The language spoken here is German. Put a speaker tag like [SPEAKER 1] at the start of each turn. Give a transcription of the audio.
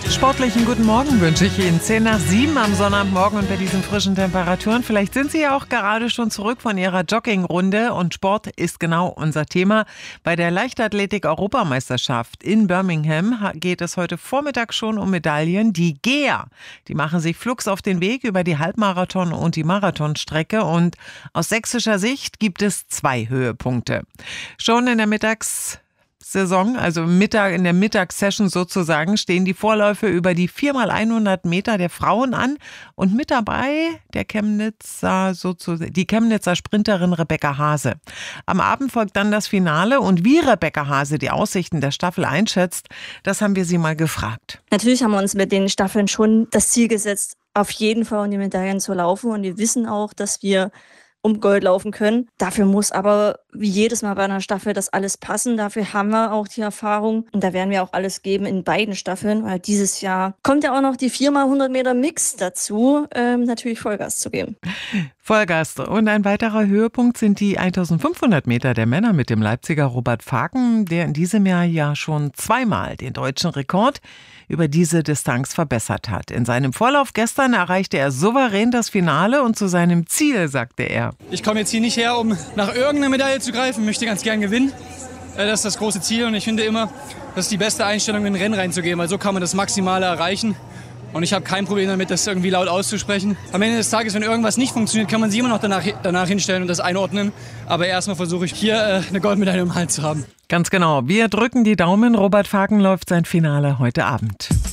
[SPEAKER 1] Sportlichen guten Morgen wünsche ich Ihnen. 6:10 am Sonnabendmorgen und bei diesen frischen Temperaturen. Vielleicht sind Sie ja auch gerade schon zurück von Ihrer Joggingrunde und Sport ist genau unser Thema. Bei der Leichtathletik-Europameisterschaft in Birmingham geht es heute Vormittag schon um Medaillen. Die Geher, die machen sich flugs auf den Weg über die Halbmarathon- und die Marathonstrecke und aus sächsischer Sicht gibt es 2 Höhepunkte. Schon in der Mittagssaison, also in der Mittagssession sozusagen, stehen die Vorläufe über die 4x100 Meter der Frauen an und mit dabei die Chemnitzer Sprinterin Rebecca Hase. Am Abend folgt dann das Finale und wie Rebecca Hase die Aussichten der Staffel einschätzt, das haben wir sie mal gefragt.
[SPEAKER 2] Natürlich haben wir uns mit den Staffeln schon das Ziel gesetzt, auf jeden Fall um die Medaillen zu laufen und wir wissen auch, dass wir um Gold laufen können. Dafür muss aber wie jedes Mal bei einer Staffel das alles passen. Dafür haben wir auch die Erfahrung und da werden wir auch alles geben in beiden Staffeln, weil dieses Jahr kommt ja auch noch die 4x100 Meter Mix dazu, natürlich Vollgas zu geben.
[SPEAKER 1] Vollgas. Und ein weiterer Höhepunkt sind die 1500 Meter der Männer mit dem Leipziger Robert Faken, der in diesem Jahr ja schon 2-mal den deutschen Rekord über diese Distanz verbessert hat. In seinem Vorlauf gestern erreichte er souverän das Finale und zu seinem Ziel sagte er:
[SPEAKER 3] Ich komme jetzt hier nicht her, um nach irgendeiner Medaille zu greifen, möchte ganz gern gewinnen. Das ist das große Ziel und ich finde immer, das ist die beste Einstellung, in ein Rennen reinzugehen, weil so kann man das Maximale erreichen. Und ich habe kein Problem damit, das irgendwie laut auszusprechen. Am Ende des Tages, wenn irgendwas nicht funktioniert, kann man sich immer noch danach hinstellen und das einordnen. Aber erstmal versuche ich hier eine Goldmedaille im Hals zu haben.
[SPEAKER 1] Ganz genau. Wir drücken die Daumen. Robert Faken läuft sein Finale heute Abend.